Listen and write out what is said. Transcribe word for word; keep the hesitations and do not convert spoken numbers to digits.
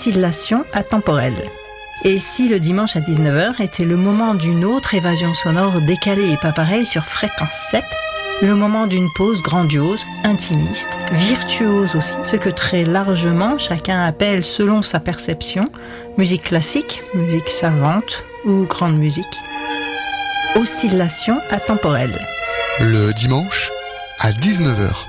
oscillation atemporelle. Et si le dimanche à dix-neuf heures était le moment d'une autre évasion sonore décalée et pas pareille sur fréquence sept, le moment d'une pause grandiose, intimiste, virtuose aussi, ce que très largement chacun appelle selon sa perception, musique classique, musique savante ou grande musique. Oscillation atemporelle. Le dimanche à dix-neuf heures.